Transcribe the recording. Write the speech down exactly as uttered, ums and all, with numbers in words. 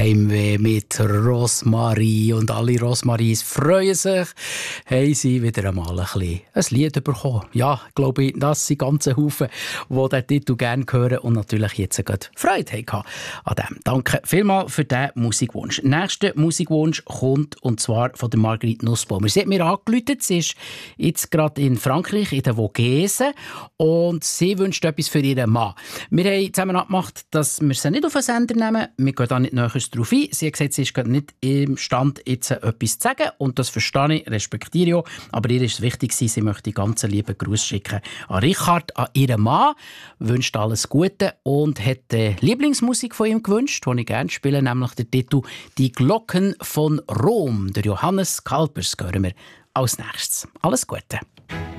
Heimweh mit Rosmarie. Und alle Rosmaries freuen sich, haben sie wieder einmal ein, bisschen ein Lied bekommen. Ja, ich glaube, das sind ganze Haufen, die diesen Titel gerne hören und natürlich jetzt gerade Freude hatten an dem. Danke vielmals für diesen Musikwunsch. Nächster Musikwunsch kommt, und zwar von der Marguerite Nussbaumer. Sie hat mir angerufen, sie ist jetzt gerade in Frankreich, in den Vogesen, und sie wünscht etwas für ihren Mann. Wir haben zusammen abgemacht, dass wir sie nicht auf den Sender nehmen. Wir gehen da nicht näher darauf ein. Sie hat gesagt, sie ist nicht imstande, jetzt etwas zu sagen, und das verstehe ich, respektiere ich auch. Aber ihr ist es wichtig, sie möchte einen ganz lieben Gruß schicken an Richard, an ihren Mann, wünscht alles Gute und hat die Lieblingsmusik von ihm gewünscht, die ich gerne spiele, nämlich der Titel «Die Glocken von Rom». Der Johannes Kalpers hören wir als nächstes. Alles Gute.